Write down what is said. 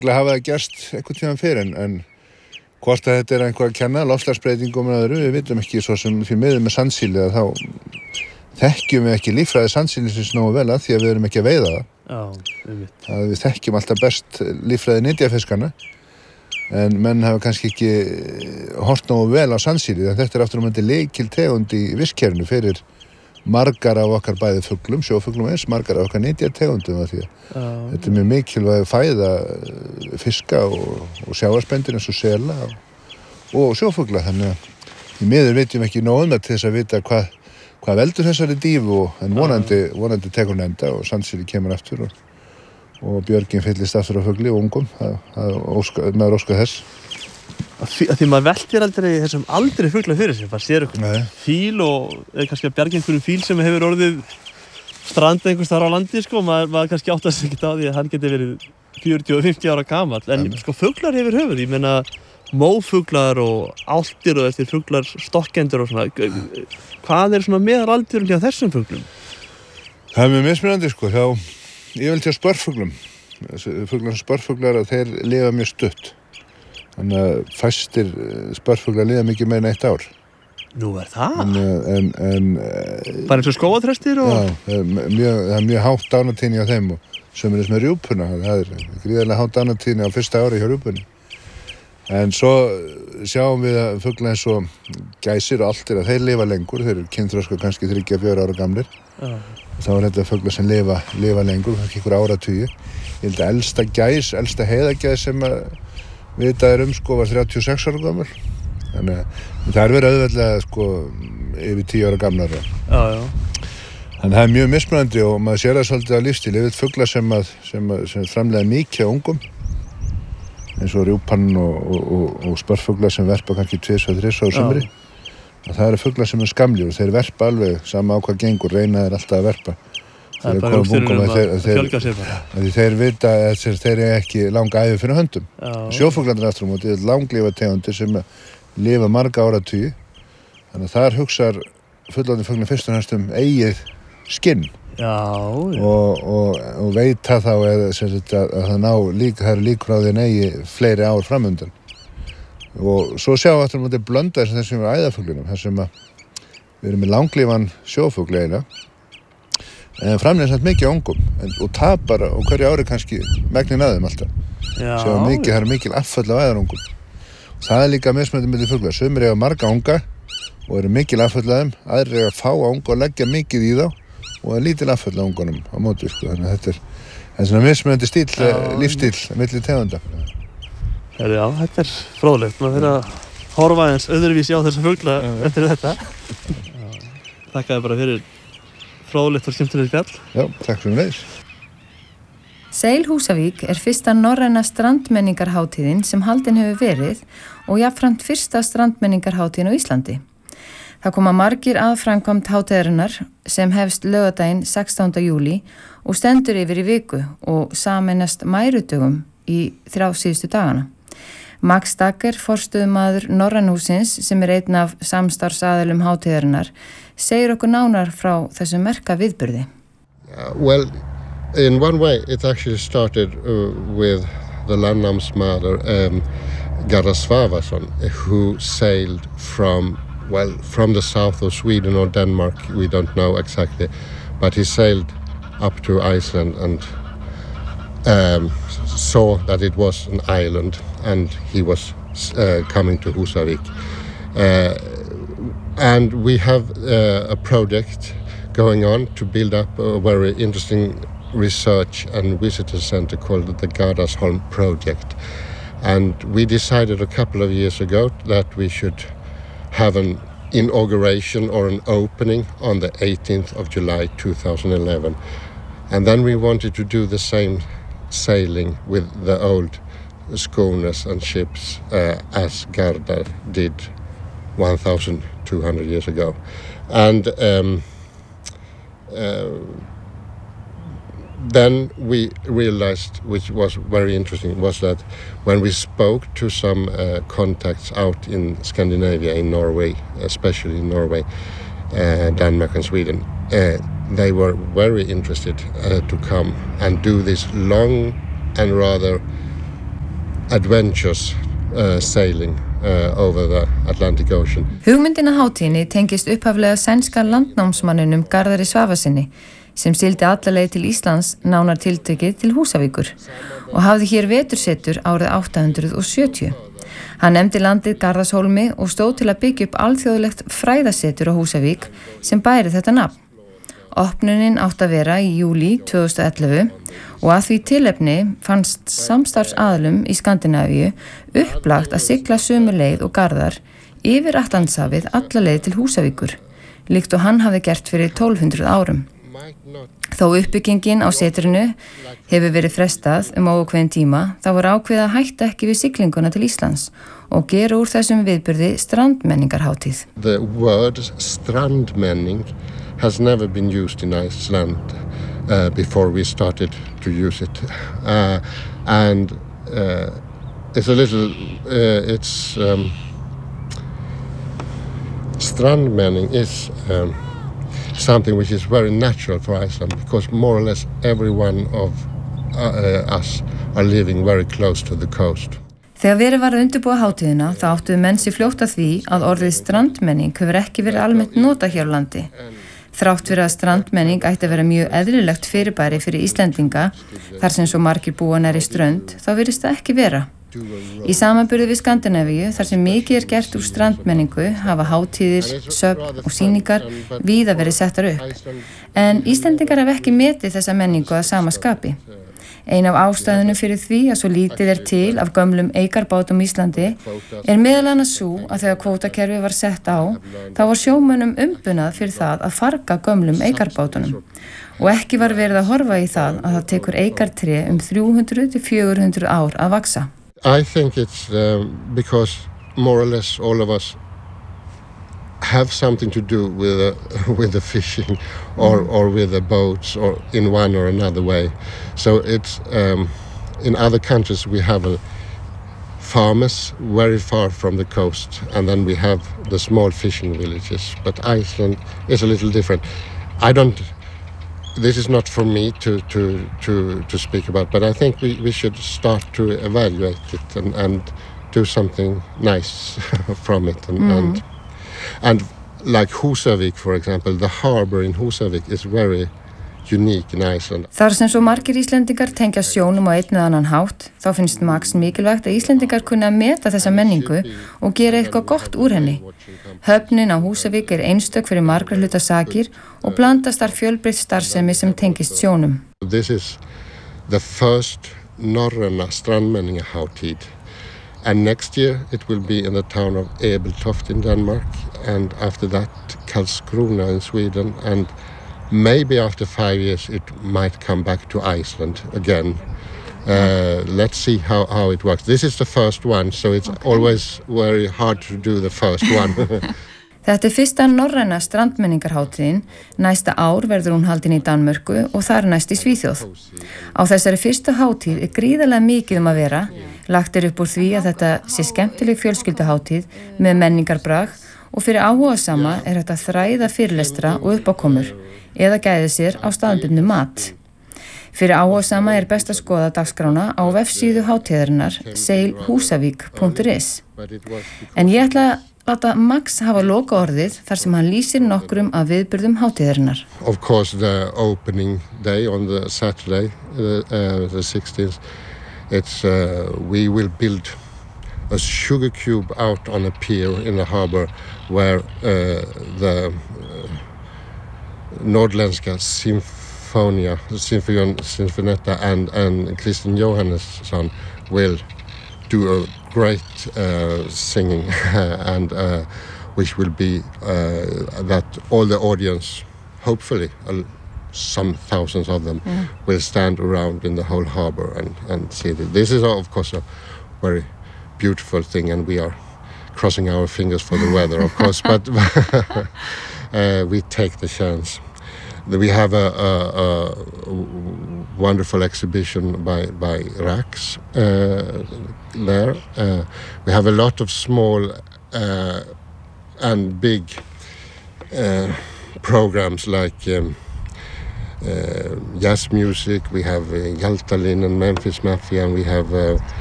hafa það gerst einhvern tímann fyrir en hvort að þetta einhver að kenna loftslagsbreytingum og öðru, við vitum ekki svo sem því miður með sandsíli að þá þekkjum við ekki líffræði sandsílisins nógu vel að því að við erum ekki að veiða það. Að við þekkjum alltaf best líffræði nytjafiskana en menn hafa kannski ekki horft nógu vel á sandsíli en þetta aftur lykiltegund í vistkerfinu fyrir margar af okkar bæði fuglum, sjófuglum eins, margar af okkar nytjategundum af því að þetta mjög mikilvæg fæða fiska og sjávarspendýr eins og sela og sjófugla þannig að í miður vitum ekki nóg til þess að vita hvað veldur þessari dífu en vonandi tekur hún enda og sandsíli kemur aftur og björgin fyllist aftur á fugli og ungum maður óskar þess Því maður veltir aldrei fugla fyrir sig maður sér eitthvað fíl og kannski að bjarga einhverjum fíl sem hefur orðið stranda einhvers þar á landi sko, maður kannski áttast sig ekki á því að hann geti verið 40 og 50 ára gamall en sko fuglar yfir höfuð, ég meina mófuglar og álftir og eftir fuglar stokkendur og svona hvað svona meðalaldurinn hjá þessum fuglum? Það mjög mismunandi sko ég vil til spörfuglum spörfuglar að þeir lifa mjög stutt þannig að fæstir spörfuglar lifa mikið meira en 1 ár Nú það? En bara eins og skógatrestir og já, það er mjög hátt dánartíðni á þeim og sömuleiðis með rjúpuna það er gríðarlega hátt dánartíðni á fyrsta ári hjá rjúpunni en svo sjáum við að fuglar eins og gæsir og altir að þeir lifa lengur þeir eru kynþroska kannski 3-4 ára gamlir þá er þetta fuglar sem lifa lengur kannski einhver áratugi ég held að elsta heiðagæs sem að vitað sko var 36 ára gammal þannig að það verið auðveldlega sko yfir 10 ára gamlar þannig að það mjög mismunandi og maður sér það svolítið á lífstíl ég veit fuglar sem framleiða mikið á ungum eins og rjúpan og spörfuglar sem verpa kannski 2-3 á sumri og það eru fuglar sem skamlir og þeir verpa alveg sama á hvað gengur reyna þeir alltaf að verpa Það bara hugsunin að fjölga sér bara. Þeir vita að þeir eru ekki langa ævi fyrir höndum. Sjófuglarnir aftur á móti eru langlifa tegundir sem lifa marga áratugi. Þannig að þar hugsar fullorðnir fuglar fyrst og fremst eigið skinn. Og veita þá að það eru líkur á því að eigi fleiri ár framundan. Og svo sjáum við aftur á móti blönda þessum æðafuglinum, þar sem við erum með langlífan sjófugl eiginlega. En framleiðir samt mikið á ungum og tapar á hverju ári kannski megnin að þeim alltaf. Það er mikil afföll af æðarungum. Það er líka mismunandi milli fuglar. Sumir eiga marga unga og eru mikil afföll af þeim, aðrir eiga fáa unga og leggja mikið í þá og er lítil afföll af ungunum á móti. Þannig að þetta er svona mismunandi lífstíl milli tegunda. Já, þetta er fróðlegt. Maður fyrir að horfa eins öðruvísi á þessa fugla eftir þetta. Þakkaði bara fyrir fróðlegt og skemmtilegt spjall. Já, takk fyrir mig. Seil Húsavík er fyrsta norræna strandmenningarhátíðin sem haldin hefur verið og jafnframt fyrsta strandmenningarhátíðin á Íslandi. Það koma margir að framkvæmd hátíðarinnar sem hefst laugardaginn 16. júlí og stendur yfir í viku og sameinast mærudögum í 3 síðustu dagana. Max Dagger, forstöðumaður Norrænhússins sem er einn af samstarfsaðilum hátíðarinnar, segir okkur nánar frá þessum merka viðburði. Well, in one way it actually started with the landnámsmaður Garðar Svavarsson who sailed from the south of Sweden or Denmark, we don't know exactly, but he sailed up to Iceland and saw that it was an island and he was coming to Húsavík. And we have a project going on to build up a very interesting research and visitor center called the Gardarsholm Project. And we decided a couple of years ago that we should have an inauguration or an opening on the 18th of July 2011. And then we wanted to do the same sailing with the old schooners and ships as Gardar did 1,200 years ago. And then we realized, which was very interesting, was that when we spoke to some contacts out in Scandinavia, in Norway, especially in Norway, Denmark and Sweden, they were very interested to come and do this long and rather adventures sailing over the Atlantic Ocean. Hugmyndin að hátíðinni tengist upphaflega sænska landnámsmanninum Garðari Svavarssyni sem sigldi alla leið til Íslands, nánar tiltekið til Húsavíkur og hafði hér vetursetur árið 870. Hann nefndi landið Garðarshólmi og stóð til að byggja upp alþjóðlegt fræðasetur á Húsavík sem bæri þetta nafn. Opnunin átt að vera í júlí 2011 og að því tilefni fannst samstarfsaðilum í Skandinavíu upplagt að sigla sömu leið og Garðar yfir Atlantshafið alla leið til Húsavíkur, líkt og hann hafði gert fyrir 1200 árum. Þó uppbyggingin á setrinu hefur verið frestað óákveðinn tíma, þá var ákveðið að hætta ekki við siglinguna til Íslands og gera úr þessum viðburði strandmenningarhátíð. The word strandmenning has never been used in Iceland before we started to use it. And it's a little, strandmenning is something which is very natural for Iceland because more or less every one of us are living very close to the coast. Þegar verið var að undirbúa hátíðina þá áttuðu menn sig fljótt að því að orðið strandmenning hefur ekki verið almennt notað hér á landi. Þrátt fyrir að strandmenning ætti að vera mjög eðlilegt fyrirbæri fyrir Íslendinga þar sem svo margir búa nærri strönd, þá virðist það ekki vera. Í samanburði við Skandinavíu þar sem mikið gert úr strandmenningu hafa hátíðir, söfn og sýningar víða verið settar upp. En Íslendingar hafa ekki metið þessa menningu að sama skapi. Ein af ástæðunum fyrir því að svo lítið til af gömlum eikarbátum Íslandi meðal annars sú að þegar kvótakerfi var sett á, þá var sjómönnum umbunað fyrir það að farga gömlum eikarbátunum og ekki var verið að horfa í það að það tekur eikartré 300 til 400 ár að vaksa. I think it's because more or less all of us have something to do with the fishing or with the boats or in one or another way. So it's in other countries we have farmers very far from the coast and then we have the small fishing villages. But Iceland is a little different. This is not for me to speak about, but I think we should start to evaluate it and do something nice from it and like Húsavík, for example, the harbor in Húsavík is very unique in Iceland. Þar sem svo margir Íslendingar tengja sjónum á einn eða annan hátt, þá finnst Max mikilvægt að Íslendingar kunni að meta þessa menningu og gera eitthvað gott úr henni. Höfnin á Húsavík einstök fyrir margra hluta sakir og blandast þar fjölbreytt starfsemi sem tengist sjónum. This is the first norræna strandmenningarhátíð. And next year it will be in the town of Ebeltoft in Denmark and after that Karlskrona in Sweden and maybe after 5 years it might come back to Iceland again. Let's see how it works. This is the first one, so it's always very hard to do the first one. Þetta fyrsta norræna strandmenningarhátíðin. Næsta ár verður hún haldin í Danmörku og þar næst í Svíþjóð. Á þessari fyrstu hátíð gríðarlega mikið að vera. Lagt upp úr því að þetta sé skemmtileg fjölskylduhátíð með menningarbrag og fyrir áhugasama þetta þræða fyrirlestra og uppákomur eða gæði sér á staðbundnu mat. Fyrir áhugasama best að skoða dagskrána á vefsíðu hátíðarinnar sailhusavik.is. En ég ætla að láta Max hafa lokaorðið þar sem hann lýsir nokkrum af viðburðum hátíðarinnar. Of course the opening day on the Saturday, the 16th, we will build a sugar cube out on a pier in the harbor where the Nordlenska Sinfonetta and Christian Johannesson will do a great singing and which will be that all the audience, hopefully some thousands of them, will stand around in the whole harbor and see it. This is of course a very beautiful thing and we are crossing our fingers for the weather of course, but we take the chance. We have a wonderful exhibition by Rax there. We have a lot of small and big programs like jazz music. We have Hjaltalín and Memphis Mafia, and we have